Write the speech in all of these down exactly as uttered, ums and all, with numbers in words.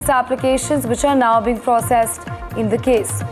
applications which are now being processed in the case.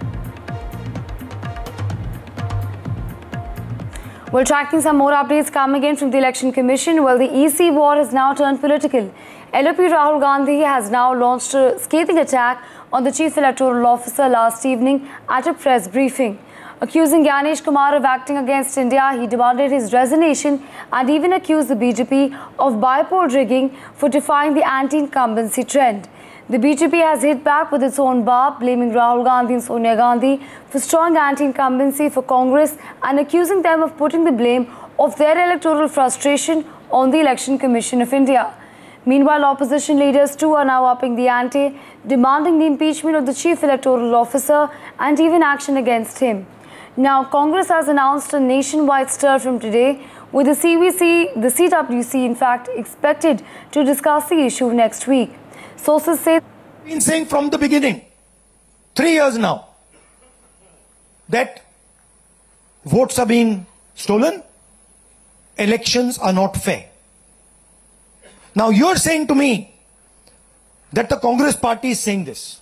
Well, tracking some more updates coming in from the Election Commission. Well, the E C war has now turned political. L O P Rahul Gandhi has now launched a scathing attack on the Chief Electoral Officer last evening at a press briefing. Accusing Ganesh Kumar of acting against India, he demanded his resignation and even accused the B J P of bipolar rigging for defying the anti-incumbency trend. The B J P has hit back with its own barb, blaming Rahul Gandhi and Sonia Gandhi for strong anti-incumbency for Congress and accusing them of putting the blame of their electoral frustration on the Election Commission of India. Meanwhile, opposition leaders too are now upping the ante, demanding the impeachment of the Chief Electoral Officer and even action against him. Now, Congress has announced a nationwide stir from today, with the C V C, the C W C, in fact, expected to discuss the issue next week. Sources say, been saying from the beginning, three years now, that votes are being stolen, elections are not fair. Now you're saying to me that the Congress party is saying this.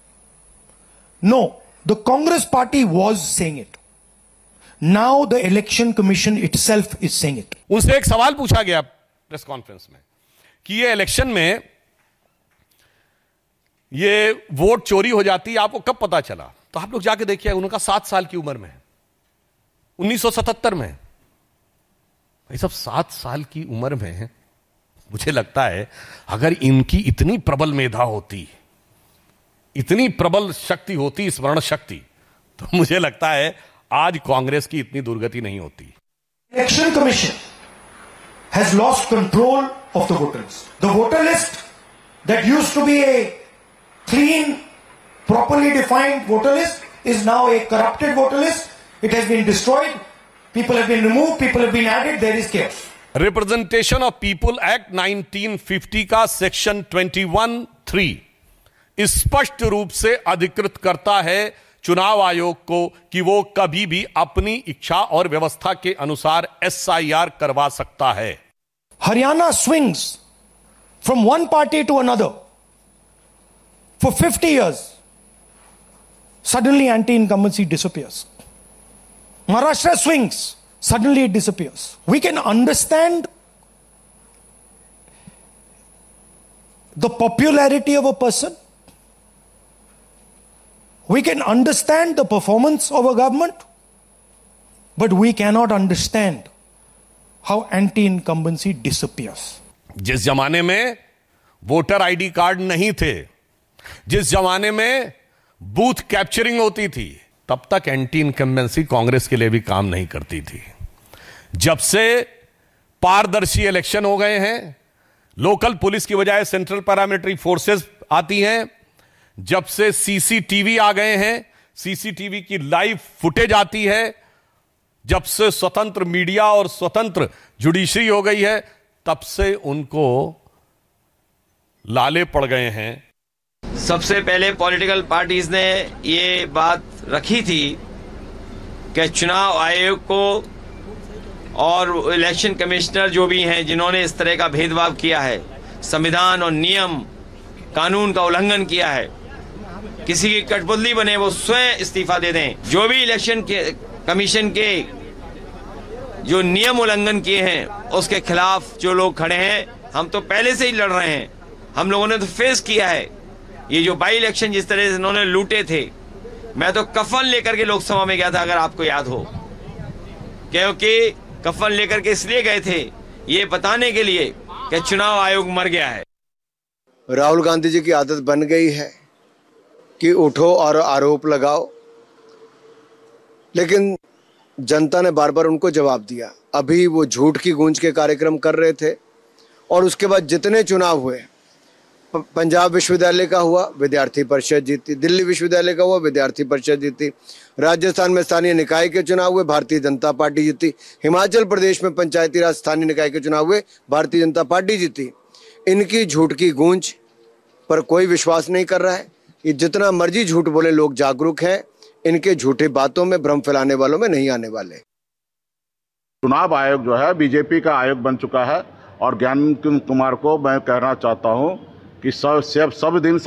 No, the Congress party was saying it. Now the Election Commission itself is saying it. उनसे एक सवाल पूछा गया press conference में कि ये election में ये वोट चोरी हो जाती है, आपको कब पता चला? तो आप लोग जाके देखिए, उनका सात साल की उम्र में, उन्नीस सौ सतहत्तर में, ये सब सात साल की उम्र में, मुझे लगता है अगर इनकी इतनी प्रबल मेधा होती, इतनी प्रबल शक्ति होती, स्मरण शक्ति, तो मुझे लगता है आज कांग्रेस की इतनी दुर्गति नहीं होती. Election Commission has lost control of the voter list. The voter list that used to be a clean, properly defined voter list is now a corrupted voter list. It has been destroyed. People have been removed. People have been added. There is chaos. Representation of people act nineteen fifty का section twenty one three स्पष्ट रूप से अधिकृत करता है चुनाव आयोग को कि वो कभी भी अपनी इच्छा और व्यवस्था के अनुसार एस आई आर करवा सकता है. Haryana swings from one party to another for fifty years. Suddenly anti-incumbency disappears. Maharashtra swings. Suddenly it disappears. We can understand the popularity of a person. We can understand the performance of a government. But we cannot understand how anti-incumbency disappears. जिस जमाने में voter ID card नहीं थे, जिस जमाने में booth capturing होती थी, तब तक एंटी इनकम्बेंसी कांग्रेस के लिए भी काम नहीं करती थी. जब से पारदर्शी इलेक्शन हो गए हैं, लोकल पुलिस की बजाय सेंट्रल पैरामिलिट्री फोर्सेस आती हैं, जब से सीसीटीवी आ गए हैं, सीसीटीवी की लाइव फुटेज आती है, जब से स्वतंत्र मीडिया और स्वतंत्र जुडिशरी हो गई है, तब से उनको लाले पड़ गए हैं. सबसे पहले पॉलिटिकल पार्टीज ने ये बात रखी थी कि चुनाव आयोग को और इलेक्शन कमिश्नर जो भी हैं जिन्होंने इस तरह का भेदभाव किया है, संविधान और नियम कानून का उल्लंघन किया है, किसी की कठपुतली बने वो स्वयं इस्तीफा दे दें. जो भी इलेक्शन के कमीशन के जो नियम उल्लंघन किए हैं उसके खिलाफ जो लोग खड़े हैं, हम तो पहले से ही लड़ रहे हैं. हम लोगों ने तो फेस किया है ये जो बाई इलेक्शन जिस तरह से इन्होंने लूटे थे. मैं तो कफन लेकर के लोकसभा में गया था, अगर आपको याद हो, क्योंकि कफन लेकर के इसलिए गए थे ये बताने के लिए कि चुनाव आयोग मर गया है. राहुल गांधी जी की आदत बन गई है कि उठो और आरोप लगाओ, लेकिन जनता ने बार बार उनको जवाब दिया. अभी वो झूठ की गूंज के कार्यक्रम कर रहे थे और उसके बाद जितने चुनाव हुए, पंजाब विश्वविद्यालय का हुआ, विद्यार्थी परिषद जीती. दिल्ली विश्वविद्यालय का हुआ, विद्यार्थी परिषद जीती. राजस्थान में स्थानीय निकाय के चुनाव हुए, भारतीय जनता पार्टी जीती. हिमाचल प्रदेश में पंचायती राज स्थानीय निकाय के चुनाव हुए, भारतीय जनता पार्टी जीती. इनकी झूठ की गूंज पर कोई विश्वास नहीं कर रहा है. ये जितना मर्जी झूठ बोले, लोग जागरूक हैं. इनके झूठे बातों में, भ्रम फैलाने वालों में नहीं आने वाले. चुनाव आयोग जो है बीजेपी का आयोग बन चुका है और ज्ञान कुमार को मैं कहना चाहता हूं कि सब सब सब दिन